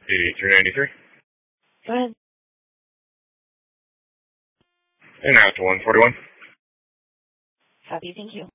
8393. Go ahead. And now to 141. Copy, thank you.